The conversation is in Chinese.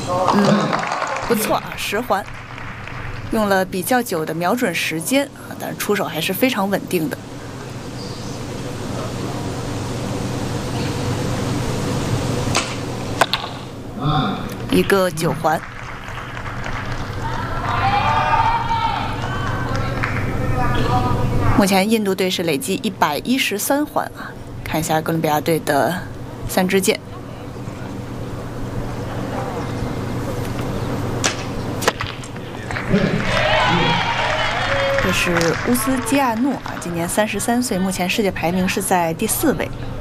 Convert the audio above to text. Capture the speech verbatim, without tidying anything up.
嗯，不错啊，十环，用了比较久的瞄准时间啊，但是出手还是非常稳定的。一个九环。目前印度队是累计一百一十三环啊，看一下哥伦比亚队的三支箭。这是乌斯基亚诺啊，今年三十三岁，目前世界排名是在第四位。